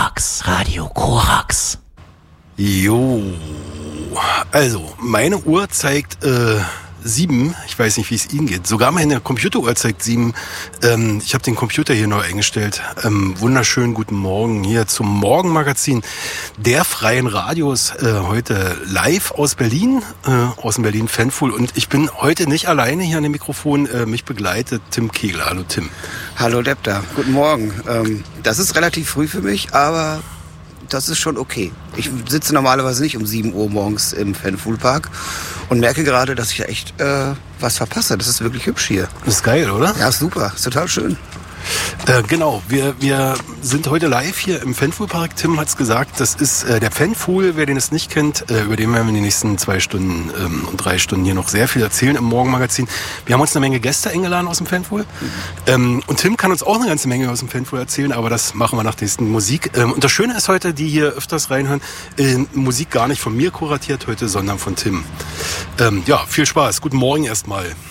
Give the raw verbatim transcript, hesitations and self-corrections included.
Korax, Radio Korax. Jo, also meine Uhr zeigt äh, sieben. Ich weiß nicht, wie es Ihnen geht. Sogar meine Computeruhr zeigt sieben. Ähm, ich habe den Computer hier neu eingestellt. Ähm, wunderschönen guten Morgen hier zum Morgenmagazin der Freien Radios. Äh, heute live aus Berlin, äh, aus dem Berlin Fanpool. Und ich bin heute nicht alleine hier an dem Mikrofon. Äh, mich begleitet Tim Kegler. Hallo Tim. Hallo Depta, guten Morgen. Ähm, das ist relativ früh für mich, aber das ist schon okay. Ich sitze normalerweise nicht um sieben Uhr morgens im Fanpool-Park und merke gerade, dass ich ja echt äh, was verpasse. Das ist wirklich hübsch hier. Das ist geil, oder? Ja, ist super. Ist total schön. Äh, genau, wir, wir sind heute live hier im Fanpool-Park. Tim hat's gesagt, das ist äh, der Fanpool, wer den es nicht kennt, äh, über den werden wir in den nächsten zwei Stunden ähm, und drei Stunden hier noch sehr viel erzählen im Morgenmagazin. Wir haben uns eine Menge Gäste eingeladen aus dem Fanpool. Mhm. Ähm, und Tim kann uns auch eine ganze Menge aus dem Fanpool erzählen, aber das machen wir nach der nächsten Musik. Ähm, und das Schöne ist heute, die hier öfters reinhören, äh, Musik gar nicht von mir kuratiert heute, sondern von Tim. Ähm, ja, viel Spaß. Guten Morgen erstmal.